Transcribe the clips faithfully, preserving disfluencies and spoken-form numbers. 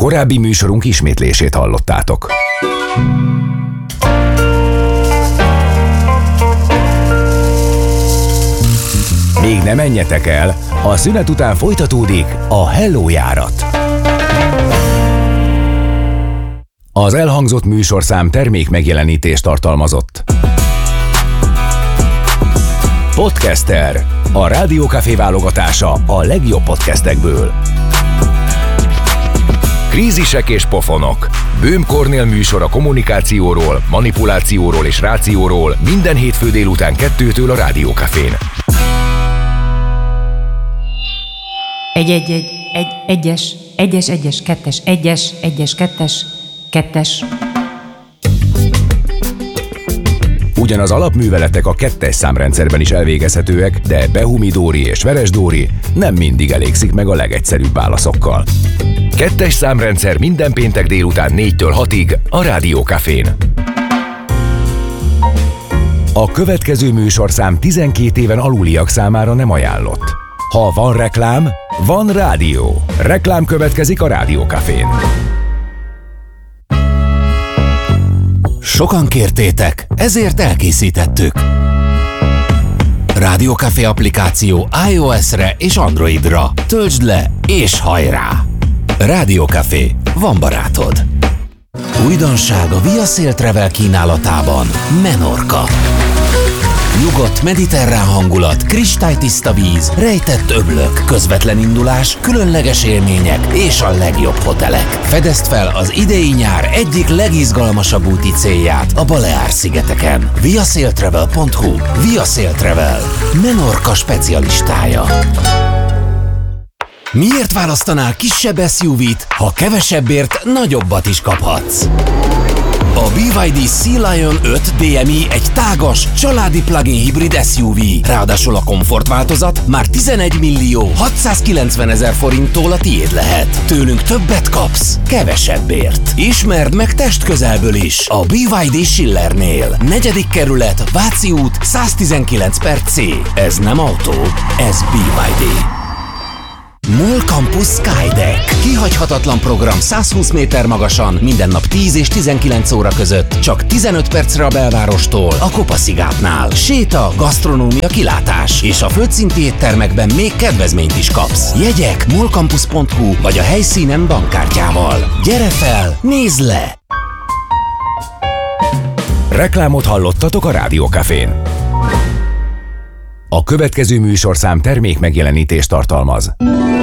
Korábbi műsorunk ismétlését hallottátok. Még ne menjetek el, a szünet után folytatódik a Hello járat. Az elhangzott műsorszám termék megjelenítést tartalmazott. Podcaster, a Rádió Café válogatása a legjobb podcastekből. Krízisek és pofonok. Böhm Kornél műsor a kommunikációról, manipulációról és rációról minden hétfő délután kettőtől a Rádió Cafén. Egy, egy, egy, egy, egyes, egyes, egyes, kettes, egyes, egyes, kettes, kettes. Ugyan az alapműveletek a kettes számrendszerben is elvégezhetőek, de Behumi Dóri és Veres Dóri nem mindig elégszik meg a legegyszerűbb válaszokkal. Kettes számrendszer minden péntek délután négytől hatig a Rádió Cafén. A következő műsorszám tizenkét éven aluliak számára nem ajánlott. Ha van reklám, van rádió. Reklám következik a Rádió Cafén. Sokan kértétek, ezért elkészítettük. Rádió Café applikáció iOS-re és Androidra. Töltsd le és hajrá! Rádió Café, van barátod. Újdonság a Via Sail Travel kínálatában. Menorca. Nyugodt mediterrán hangulat, kristálytiszta víz, rejtett öblök, közvetlen indulás, különleges élmények és a legjobb hotelek. Fedezd fel az idei nyár egyik legizgalmasabb úti célját a Baleár-szigeteken. viasailtravel pont hu. Via Sail Travel. Menorca specialistája. Miért választanál kisebb es u vé-t, ha kevesebbért nagyobbat is kaphatsz? A bé ipszilon dé Sea Lion öt dé em i egy tágas, családi plug-in hibrid es u vé. Ráadásul a komfort változat már tizenegy millió hatszázkilencven ezer forinttól a tiéd lehet. Tőlünk többet kapsz, kevesebbért. Ismerd meg testközelből is a bé ipszilon dé Schillernél. Negyedik kerület, Váci út, száztizenkilenc per cé. Ez nem autó, ez bé ipszilon dé. MOL Campus Skydeck. Kihagyhatatlan program százhúsz méter magasan, minden nap tíz és tizenkilenc óra között, csak tizenöt percre a belvárostól, a Kopaszigátnál. Séta, gasztronómia, kilátás, és a földszinti éttermekben még kedvezményt is kapsz. Jegyek molcampus pont hu vagy a helyszínen bankkártyával. Gyere fel, nézd le! Reklámot hallottatok a Rádió Cafén. A következő műsorszám termék megjelenítést tartalmaz.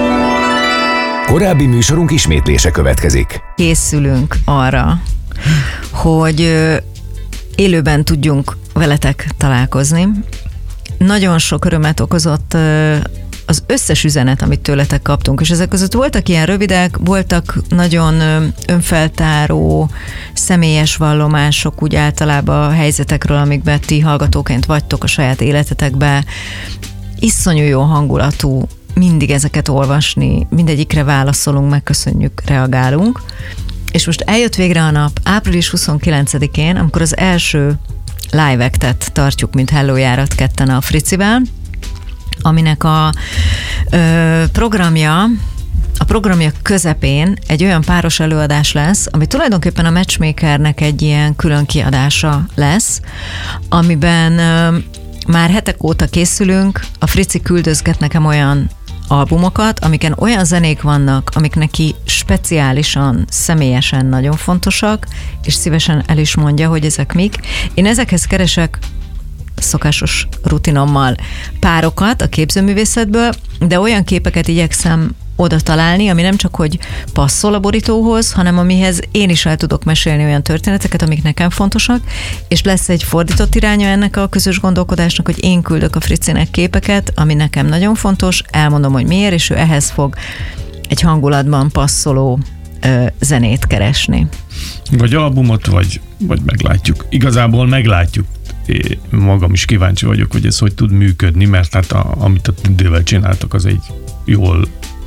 Korábbi műsorunk ismétlése következik. Készülünk arra, hogy élőben tudjunk veletek találkozni. Nagyon sok örömet okozott az összes üzenet, amit tőletek kaptunk, és ezek között voltak ilyen rövidek, voltak nagyon önfeltáró, személyes vallomások úgy általában a helyzetekről, amikben ti hallgatóként vagytok a saját életetekben. Iszonyú jó hangulatú mindig ezeket olvasni, mindegyikre válaszolunk, megköszönjük, reagálunk. És most eljött végre a nap, április huszonkilencedikén, amikor az első live actet tartjuk, mint Hello járat ketten a Fricivel, aminek a ö, programja, a programja közepén egy olyan páros előadás lesz, ami tulajdonképpen a Matchmakernek egy ilyen külön kiadása lesz, amiben ö, már hetek óta készülünk, a Frici küldözget nekem olyan albumokat, amiken olyan zenék vannak, amik neki speciálisan, személyesen nagyon fontosak, és szívesen el is mondja, hogy ezek mik. Én ezekhez keresek szokásos rutinommal párokat a képzőművészetből, de olyan képeket igyekszem oda találni, ami nem csak, hogy passzol a borítóhoz, hanem amihez én is el tudok mesélni olyan történeteket, amik nekem fontosak, és lesz egy fordított iránya ennek a közös gondolkodásnak, hogy én küldök a Fricinek képeket, ami nekem nagyon fontos, elmondom, hogy miért, és ő ehhez fog egy hangulatban passzoló ö, zenét keresni. Vagy albumot, vagy, vagy meglátjuk. Igazából meglátjuk. Én magam is kíváncsi vagyok, hogy ez hogy tud működni, mert hát a, amit a tündővel csináltak, az egy jól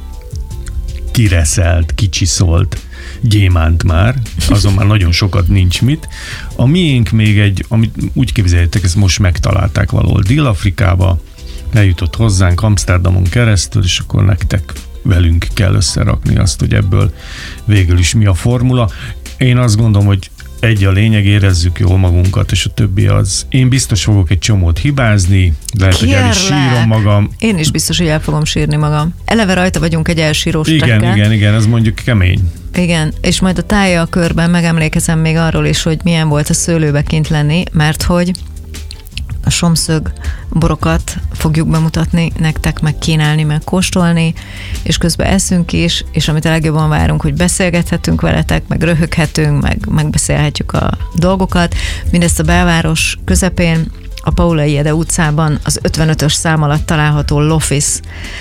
kireszelt, kicsiszolt gyémánt már, azon már nagyon sokat nincs mit. A miénk még egy, amit úgy képzeljétek, ezt most megtalálták valahol Dél-Afrikába, eljutott hozzánk Amsterdamon keresztül, és akkor nektek velünk kell összerakni azt, hogy ebből végül is mi a formula. Én azt gondolom, hogy egy a lényeg, érezzük jól magunkat, és a többi az. Én biztos fogok egy csomót hibázni, lehet, Kérlek. hogy el is sírom magam. Én is biztos, hogy el fogom sírni magam. Eleve rajta vagyunk egy elsírós Igen, trekkel. igen, igen, ez mondjuk kemény. Igen, és majd a tája a körben megemlékezem még arról is, hogy milyen volt a szőlőbe kint lenni, mert hogy a somszög borokat fogjuk bemutatni nektek, meg kínálni, meg kóstolni, és közben eszünk is, és amit a legjobban várunk, hogy beszélgethetünk veletek, meg röhöghetünk, meg megbeszélhetjük a dolgokat. Mindezt a belváros közepén, a Paulai Ede utcában az ötvenötös szám alatt található Lofis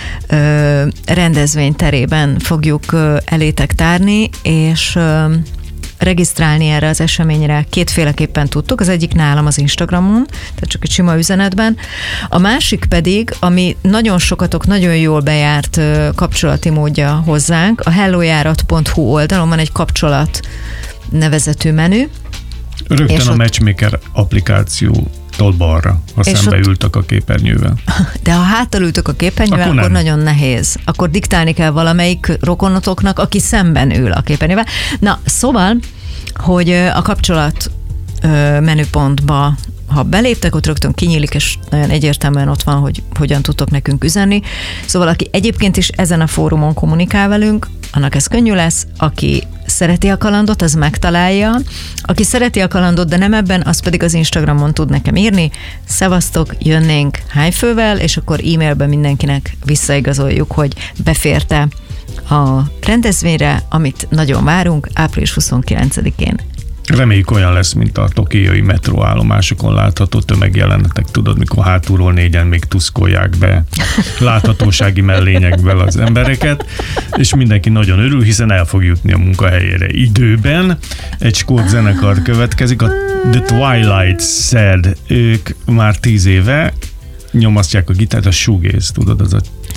ö, rendezvényterében fogjuk ö, elétek tárni, és ö, regisztrálni erre az eseményre kétféleképpen tudtuk. Az egyik nálam az Instagramon, tehát csak egy sima üzenetben. A másik pedig, ami nagyon sokatok nagyon jól bejárt ö, kapcsolati módja hozzánk, a hellojárat pont hu oldalon van egy kapcsolat nevezetű menü. Rögtön És a ott- Matchmaker applikációtól balra, ha És szembe ott- ültök a képernyővel. De ha háttal ültök a képernyővel, Akkor akkor, nem. akkor nagyon nehéz. Akkor diktálni kell valamelyik rokonotoknak, aki szemben ül a képernyővel. Na, szóval, hogy ö, a kapcsolat ö, menüpontba, ha beléptek, ott rögtön kinyílik, és nagyon egyértelműen ott van, hogy hogyan tudtok nekünk üzenni. Szóval, aki egyébként is ezen a fórumon kommunikál velünk, annak ez könnyű lesz, aki szereti a kalandot, az megtalálja. Aki szereti a kalandot, de nem ebben, az pedig az Instagramon tud nekem írni. Szevasztok, jönnénk hájfővel, és akkor e-mailben mindenkinek visszaigazoljuk, hogy beférte a rendezvényre, amit nagyon várunk, április huszonkilencedikén. Reméljük olyan lesz, mint a tokiói metróállomásokon látható tömegjelenetek, tudod, mikor hátulról négyen még tuszkolják be láthatósági mellényekből az embereket, és mindenki nagyon örül, hiszen el fog jutni a munkahelyére időben. Egy skót zenekar következik, a The Twilight Sad, ők már tíz éve nyomasztják a gitárt, a shoegaze, tudod, az a,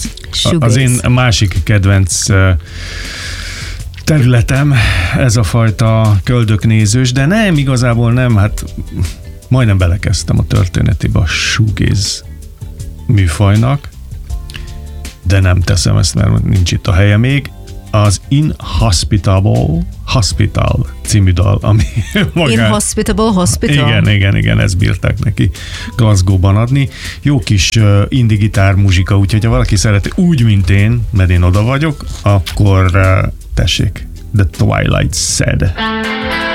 az én másik kedvenc uh, területem, ez a fajta köldöknézős, de nem, igazából nem, hát majdnem belekezdtem a történetébe a shoegaze műfajnak, de nem teszem ezt, mert nincs itt a helye még. Az Inhospitable Hospital című dal, ami magán... Inhospitable Hospital? Igen, igen, igen, ezt bírták neki Glasgow-ban adni. Jó kis uh, indie gitár muzsika, úgyhogy ha valaki szereti úgy, mint én, mert én oda vagyok, akkor uh, tessék, The Twilight Sad.